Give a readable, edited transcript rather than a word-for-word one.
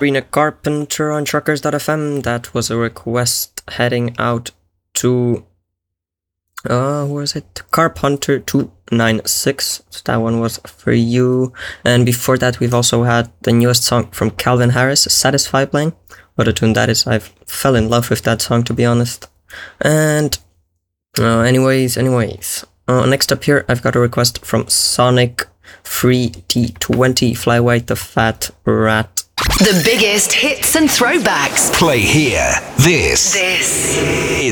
Sabrina Carpenter on Truckers.fm. That was a request heading out to who was it? Carp Hunter 296. So that one was for you. And before that, we've also had the newest song from Calvin Harris, Satisfy, playing. What a tune that is. I fell in love with that song, to be honest. And anyways. Next up here, I've got a request from Sonic 3D20, Flyweight the Fat Rat. The biggest hits and throwbacks. Play here. This is